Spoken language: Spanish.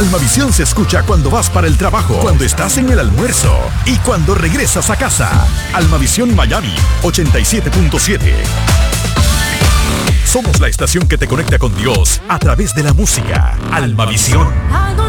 Almavisión se escucha cuando vas para el trabajo, cuando estás en el almuerzo y cuando regresas a casa. Almavisión Miami 87.7. Somos la estación que te conecta con Dios a través de la música. Almavisión.